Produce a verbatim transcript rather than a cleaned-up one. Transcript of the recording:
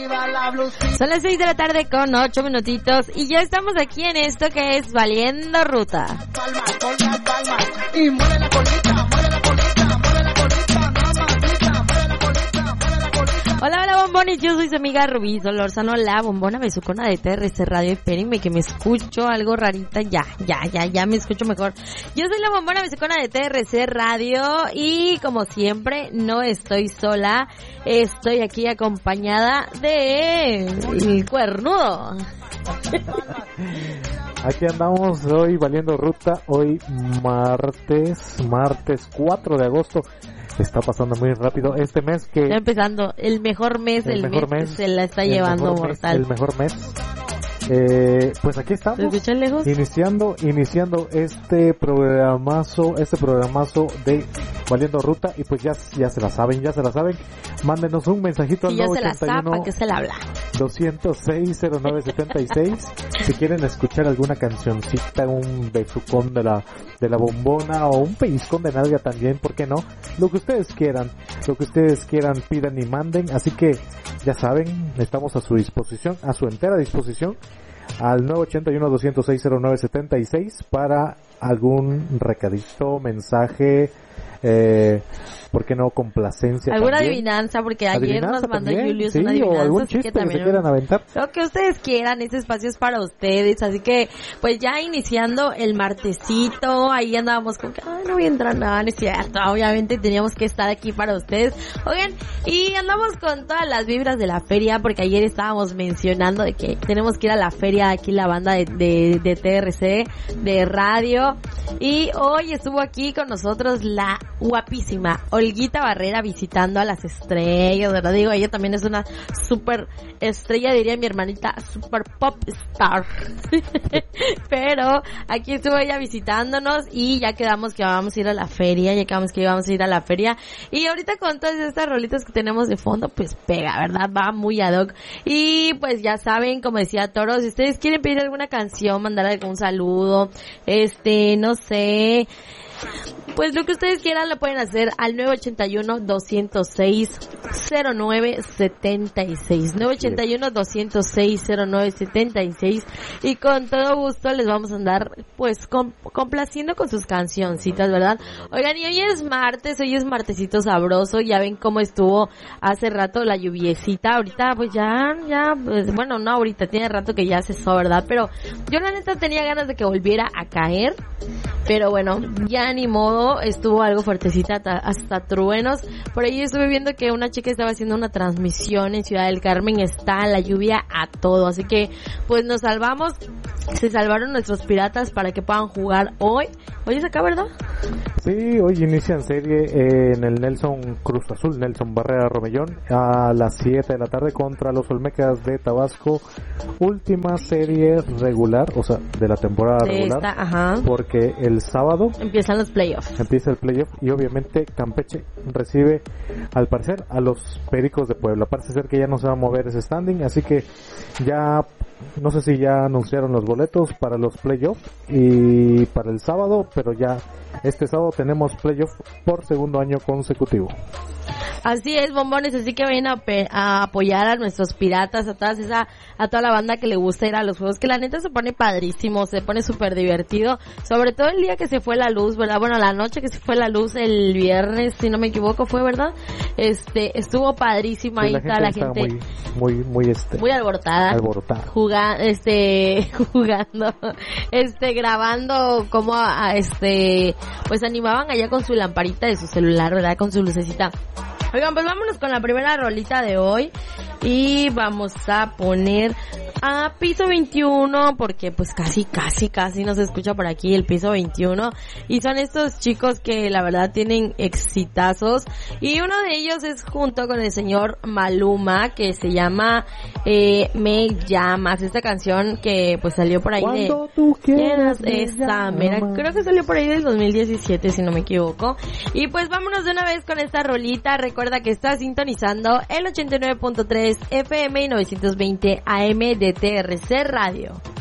Son las seis de la tarde con ocho minutitos y ya estamos aquí en esto que es Valiendo Ruta. Y mueve la colita, mueve la colita, mueve la colita, mamacita, mueve la colita, mueve la colita. Hola, hola bombones, yo soy su amiga Rubí Solorzano, la bombona besucona de T R C Radio. Espérenme que me escucho algo rarita, ya, ya, ya, ya me escucho mejor. Yo soy la bombona besucona de T R C Radio y como siempre no estoy sola, estoy aquí acompañada de el cuernudo. Aquí andamos hoy Valiendo Ruta, hoy martes, martes cuatro de agosto. Está pasando muy rápido este mes que... Está empezando el mejor mes, el, el mejor mes, mes se la está llevando mortal. Mes, el mejor mes. Eh, pues aquí estamos. ¿Se escuchan lejos? Iniciando, iniciando este programazo, este programazo de Valiendo Ruta y pues ya, ya se la saben, ya se la saben. Mándenos un mensajito al nueve ochenta y uno, que se la habla. doscientos seis, cero nueve setenta y seis. Si quieren escuchar alguna cancioncita, un besucón de la de la bombona o un pellizcón de nalga también, ¿por qué no? Lo que ustedes quieran, lo que ustedes quieran, pidan y manden. Así que ya saben, estamos a su disposición, a su entera disposición, al nueve ochenta y uno, doscientos seis, cero nueve setenta y seis para algún recadito, mensaje, eh, ¿por qué no complacencia? ¿Alguna también? Adivinanza? Porque ayer ¿Adivinanza nos mandó también? Julius Sí, una adivinanza. O algún chiste que, que se quieran aventar. Lo que ustedes quieran, ese espacio es para ustedes. Así que, pues ya iniciando el martesito, ahí andábamos con que, ay, no voy a entrar nada, no es cierto. Obviamente teníamos que estar aquí para ustedes. Oigan, y andamos con todas las vibras de la feria, porque ayer estábamos mencionando de que tenemos que ir a la feria aquí, la banda de, de, de T R C, de radio. Y hoy estuvo aquí con nosotros la guapísima Olguita Barrera visitando a las estrellas, ¿verdad? Digo, ella también es una super estrella, diría mi hermanita, super pop star. Pero aquí estuvo ella visitándonos y ya quedamos que vamos a ir a la feria, ya quedamos que íbamos a ir a la feria. Y ahorita con todas estas rolitas que tenemos de fondo, pues pega, ¿verdad? Va muy ad hoc. Y pues ya saben, como decía Toro, si ustedes quieren pedir alguna canción, mandar algún saludo, este, no sé... Pues lo que ustedes quieran lo pueden hacer al nueve ochenta y uno, doscientos seis, cero nueve setenta y seis. nueve ochenta y uno, doscientos seis, cero nueve setenta y seis. Y con todo gusto les vamos a andar pues com- complaciendo con sus cancioncitas, ¿verdad? Oigan, y hoy es martes, hoy es martesito sabroso. Ya ven cómo estuvo hace rato la lluviecita. Ahorita pues ya, ya, pues, bueno, no ahorita, tiene rato que ya cesó, ¿verdad? Pero yo la neta tenía ganas de que volviera a caer. Pero bueno, ya ni modo, estuvo algo fuertecita, hasta truenos. Por ahí estuve viendo que una chica estaba haciendo una transmisión en Ciudad del Carmen, está la lluvia a todo, así que pues nos salvamos, se salvaron nuestros piratas para que puedan jugar hoy. Hoy es acá, ¿verdad? Sí, hoy inician serie en el Nelson Cruz Azul, Nelson Barrera Romellón, a las siete de la tarde contra los Olmecas de Tabasco. Última serie regular, o sea, de la temporada de regular, esta, ajá. Porque el sábado empiezan los playoffs. Empieza el playoff y obviamente Campeche recibe, al parecer, a los Pericos de Puebla. Parece ser que ya no se va a mover ese standing, así que ya, no sé si ya anunciaron los boletos para los playoffs y para el sábado, pero ya este sábado tenemos playoff por segundo año consecutivo. Así es, bombones, así que vayan a, pe- a apoyar a nuestros piratas, a todas esa, a toda la banda que le gusta ir a los juegos, que la neta se pone padrísimo, se pone súper divertido, sobre todo el día que se fue la luz, ¿verdad? Bueno, la noche que se fue la luz el viernes, si no me equivoco, fue, ¿verdad? Este, estuvo padrísima, sí, ahí está la gente muy, muy, muy, este, muy alborotada, alborotada, jugando, este, jugando, este, grabando como, a, este, pues animaban allá con su lamparita de su celular, ¿verdad? Con su lucecita. Oigan, pues vámonos con la primera rolita de hoy y vamos a poner a Piso veintiuno porque pues casi, casi, casi nos escucha por aquí el Piso veintiuno y son estos chicos que la verdad tienen exitazos y uno de ellos es junto con el señor Maluma que se llama eh, Me Llamas, esta canción que pues salió por ahí Cuando de... tú quieras, esta, mira, creo que salió por ahí del dos mil diecisiete si no me equivoco y pues vámonos de una vez con esta rolita. Recuerda que está sintonizando el ochenta y nueve punto tres F M y novecientos veinte A M de T R C Radio.